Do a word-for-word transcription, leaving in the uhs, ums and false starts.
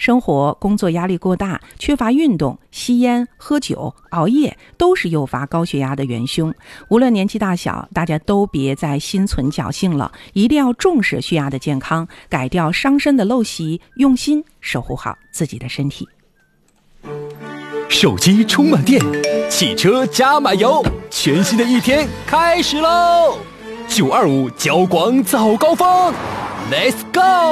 生活工作压力过大，缺乏运动，吸烟、喝酒、熬夜都是诱发高血压的元凶。无论年纪大小，大家都别再心存侥幸了，一定要重视血压的健康，改掉伤身的陋习，用心守护好自己的身体。 手机充满电，汽车加满油，全新的一天开始喽！九二五交广早高峰 ，Let's go！